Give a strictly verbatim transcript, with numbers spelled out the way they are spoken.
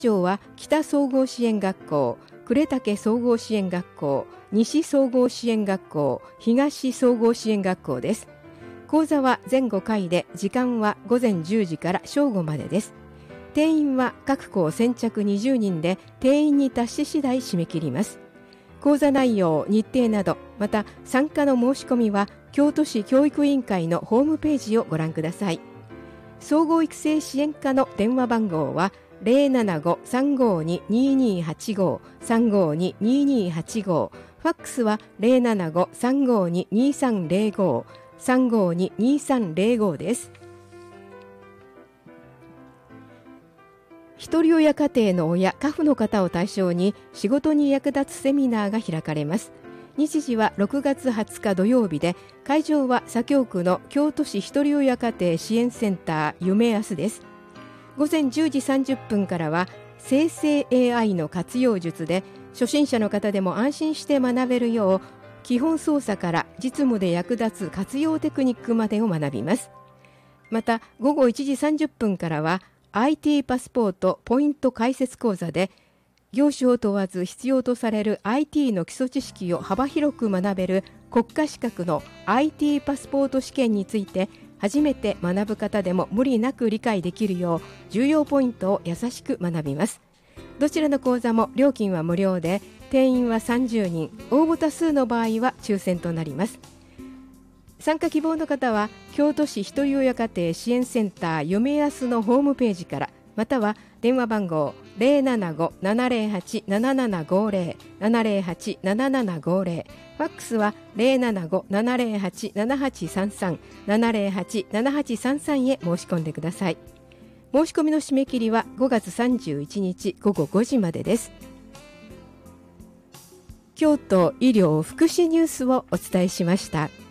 場は北総合支援学校、呉竹総合支援学校、西総合支援学校、東総合支援学校です。講座は全ごかいで、時間はごぜんじゅうじから正午までです。定員は各校先着にじゅうにんで、定員に達し次第締め切ります。講座内容、日程など、また参加の申し込みは京都市教育委員会のホームページをご覧ください。総合育成支援課の電話番号は ゼロななご さんごに にーにーはちご さんごに にーにーはちご、ファックスは ゼロななご さんごに にーさんゼロご さんごに にーさんゼロごです。ひとり親家庭の親、家父の方を対象に仕事に役立つセミナーが開かれます。日時はろくがつはつか土曜日で、会場は左京区の京都市ひとり親家庭支援センター夢安です。ごぜんじゅうじさんじゅっぷんからは生成 エーアイ の活用術で、初心者の方でも安心して学べるよう、基本操作から実務で役立つ活用テクニックまでを学びます。またごごいちじさんじゅっぷんからは アイティー パスポートポイント解説講座で、業種を問わず必要とされる アイティー の基礎知識を幅広く学べる国家資格の アイティー パスポート試験について、初めて学ぶ方でも無理なく理解できるよう重要ポイントを優しく学びます。どちらの講座も料金は無料で、定員はさんじゅうにん、応募多数の場合は抽選となります。参加希望の方は京都市ひとり親家庭支援センター夢安のホームページから、または電話番号 ゼロななご ななゼロはち ななななごゼロ ななゼロはち ななななごゼロ、ファックスは ゼロななご ななゼロはち ななはちさんさん ななゼロはち ななはちさんさんへ申し込んでください。申し込みの締め切りはごがつさんじゅういちにちごごごじまでです。京都医療福祉ニュースをお伝えしました。